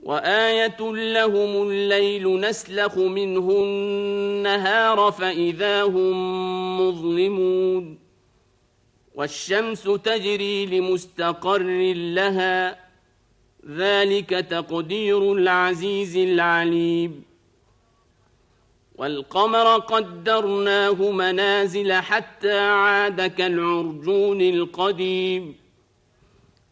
وآية لهم الليل نسلخ منه النهار فإذا هم مظلمون والشمس تجري لمستقر لها ذلك تقدير العزيز العليم والقمر قدرناه منازل حتى عاد كالعرجون القديم